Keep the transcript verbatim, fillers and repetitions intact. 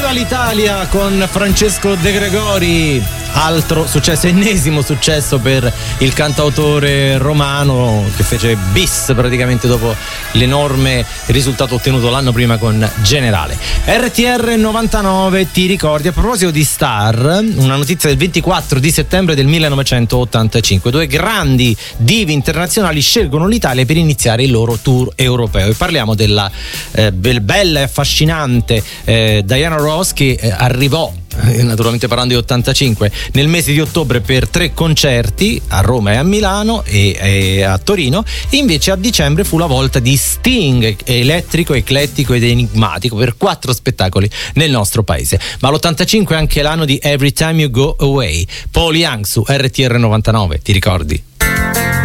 Viva l'Italia con Francesco De Gregori. Altro successo, ennesimo successo per il cantautore romano, che fece bis praticamente dopo l'enorme risultato ottenuto l'anno prima con Generale. R T R novantanove ti ricordi, a proposito di star, una notizia del ventiquattro di settembre del millenovecentottantacinque. Due grandi divi internazionali scelgono l'Italia per iniziare il loro tour europeo, e parliamo della eh, bella e affascinante eh, Diana Ross, che eh, arrivò, naturalmente parlando di ottantacinque, nel mese di ottobre per tre concerti a Roma e a Milano e, e a Torino, e invece a dicembre fu la volta di Sting, elettrico, eclettico ed enigmatico, per quattro spettacoli nel nostro paese. Ma l'ottantacinque è anche l'anno di Every Time You Go Away. Paul Young su R T R novantanove, ti ricordi?